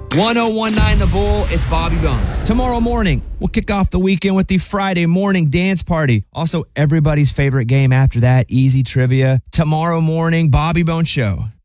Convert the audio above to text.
1019 The Bull, it's Bobby Bones. Tomorrow morning, we'll kick off the weekend with the Friday morning dance party. Also, everybody's favorite game after that, easy trivia. Tomorrow morning, Bobby Bones Show.